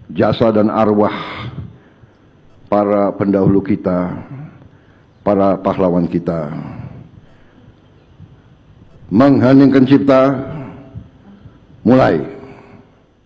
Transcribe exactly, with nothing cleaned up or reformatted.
jasa dan arwah para pendahulu kita, para pahlawan kita. Mengheningkan cipta, mulai.